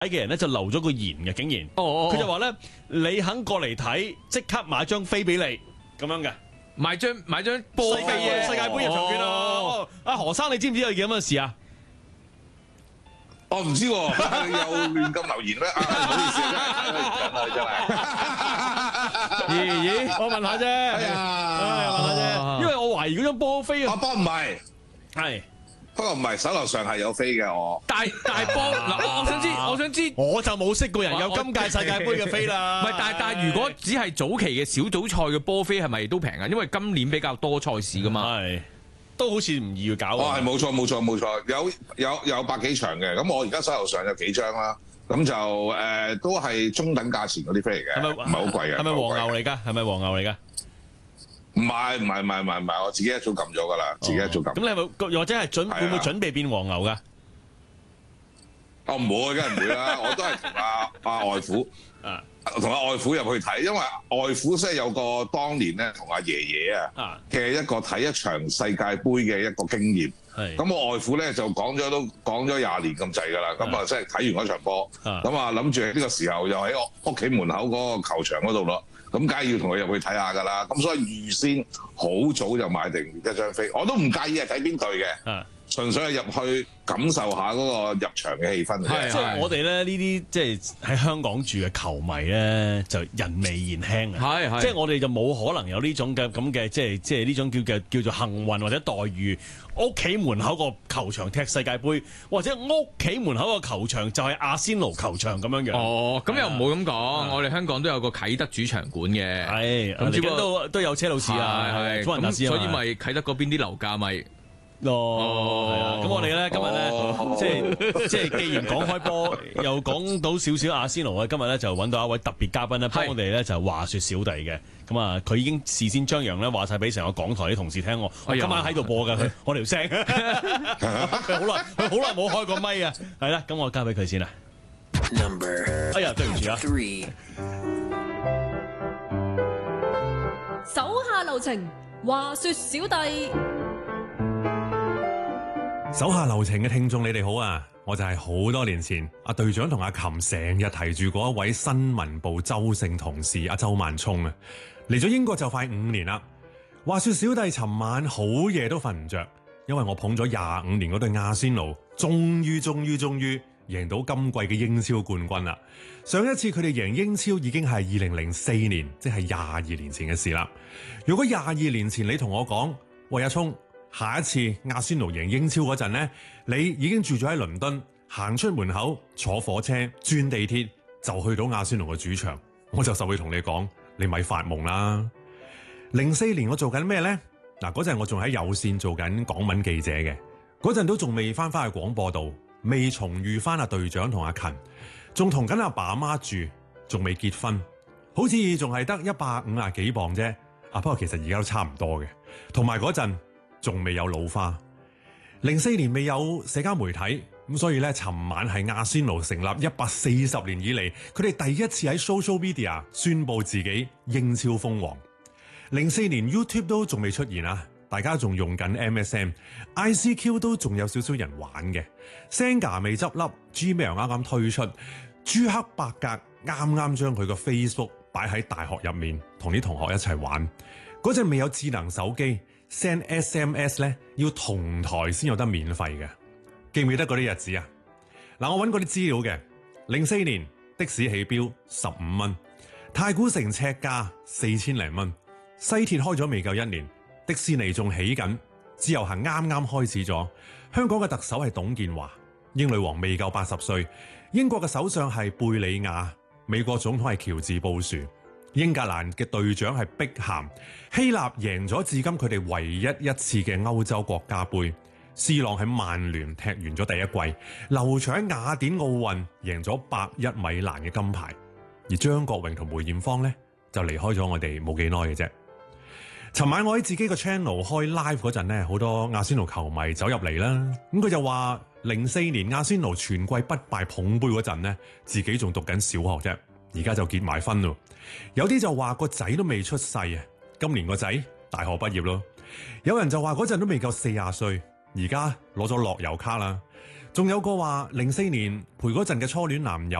嘅人咧就留咗個言嘅，竟然，佢就話咧，你肯過嚟睇，即刻買張飛俾你，咁樣嘅， 買張波飛嘅世界盃入場券啊！阿何生，你知唔知有件咁嘅事啊？ 我唔知喎，有亂咁留言咩？唔好意思啊， 咦，我問下啫，問下啫，因為我懷疑嗰張波飛啊， 波唔係， 係。 不過唔係，手頭上係有飛嘅我。 大波嗱，我想知， 我就冇識過人有今屆世界盃嘅飛啦。 唔係，但係如果只係早期嘅小組賽嘅波飛係咪都平啊？因為今年比較多賽事噶嘛。 係，都好似唔易要搞。 係冇錯，有百幾場嘅。咁我而家手頭上有幾張啦。咁就都係中等價錢嗰啲飛嚟嘅， 係咪唔係好貴嘅？ 係咪黃牛嚟㗎？係咪黃牛嚟㗎？ 唔係，我自己一早撳咗㗎啦，自己一早撳。 咁你係咪或者係會唔會準備變黃牛㗎？ 我唔會，梗係唔會啦。我都係同阿外父同阿外父入去睇，因為外父即係有個當年咧同阿爺爺嘅一個睇一場世界盃嘅一個經驗。咁我外父咧就講咗20年咁滯㗎啦。咁啊即係睇完嗰場波，咁啊諗住呢個時候又喺我屋企門口嗰個球場嗰度咯。咁梗係要同佢入去睇下㗎啦，咁所以預先好早就買定一張飛，我都唔介意係睇邊隊嘅，純粹係入去感受下嗰個入場嘅氣氛。 即係我哋咧呢啲即係喺香港住嘅球迷咧，就人微言輕啊，即係我哋就冇可能有呢種嘅咁嘅即係呢種叫做幸運或者待遇。屋企門口個球場踢世界盃，或者屋企門口個球場就係阿仙奴球場咁樣樣。 哦，咁又唔好咁講，我哋香港都有個啟德主場館嘅， 係咁，只不過都有車路士啊，係咁，所以咪啟德嗰邊啲樓價咪係啊。咁我哋咧今日咧，即係既然講開波，又講到少少阿仙奴啊，今日咧就揾到一位特別嘉賓咧，幫我哋咧就話說小弟嘅。咁啊，佢已經事先張揚咧話晒俾成個港台啲同事聽，我今晚喺度播㗎，我條聲，佢好耐冇開過咪啊，係啦，咁我交俾佢先啦。哎呀，對唔住啊。 手下留情，話說小弟。 手下留情嘅聽眾，你哋好啊！我就係好多年前阿隊長同阿琴成日提住嗰一位新聞部周姓同事阿周萬聰啊，嚟咗英國就快5年啦。話說小弟尋晚好夜都瞓唔着，因為我捧咗25年嗰隊阿仙奴，終於贏到今季嘅英超冠軍啦！上一次佢哋贏英超已經係2004年，即係22年前嘅事啦。如果22年前你同我講，喂阿聰，下一次阿仙奴贏英超嗰陣呢，你已經住咗喺倫敦，行出門口坐火車轉地鐵就去到阿仙奴嘅主場，我就會同你講，你咪發夢啦！04年我做緊咩呢？嗱，嗰陣我仲喺有線做緊港聞記者嘅，嗰陣都仲未翻去廣播度，未重遇翻阿隊長同阿勤，仲同緊阿爸阿媽住，仲未結婚，好似仲係得150幾磅啫。不過其實而家都差唔多嘅，同埋嗰陣仲未有老花。04年未有社交媒體，咁所以咧，尋晚係阿仙奴成立140年以嚟，佢哋第一次喺 social media 宣布自己英超封王。04年 YouTube 都仲未出現啊，大家仲用緊 MSN、ICQ 都仲有少少人玩嘅。Senga 未執笠 ，Gmail 啱啱推出，朱克伯格啱啱將佢個 Facebook 擺喺大學入面，同啲同學一齊玩。嗰陣未有智能手機 ，send SMS 咧要同台先有得免費嘅。記唔記得嗰啲日子啊？嗱，我揾過啲資料嘅。04年的士起標15蚊，太古城尺價4000零蚊，西鐵開咗未夠1年，迪士尼仲起緊，自由行啱啱開始咗。香港嘅特首係董建華，英女王未夠80歲，英國嘅首相係貝里亞，美國總統係喬治布殊，英格蘭嘅隊長係碧咸，希臘贏咗至今佢哋唯一一次嘅歐洲國家盃。C 朗喺曼聯踢完咗第一季，劉翔喺雅典奧運贏咗100米欄嘅金牌，而張國榮同梅艷芳咧就離開咗我哋冇幾耐嘅啫。尋晚我喺自己個 channel 開 live 嗰陣咧，好多阿仙奴球迷走入嚟啦，咁佢就話04年阿仙奴全季不敗捧杯嗰陣咧，自己仲讀緊小學啫，而家就結埋婚咯。有啲就話個仔都未出世啊，今年個仔大學畢業咯。有人就話嗰陣都未夠40歲。而家攞咗樂悠卡啦， 仲有個話04年陪嗰陣嘅初戀男友